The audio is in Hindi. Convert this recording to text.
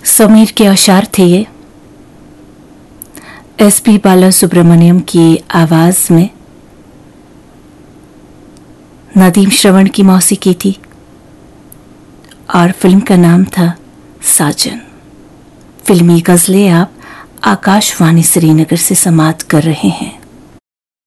समीर के अशार थे ये। एसपी बालासुब्रमण्यम की आवाज में नदीम श्रवण की मौसीकी थी और फिल्म का नाम था साजन। फिल्मी गजलें आप आकाशवाणी श्रीनगर से समाप्त कर रहे हैं।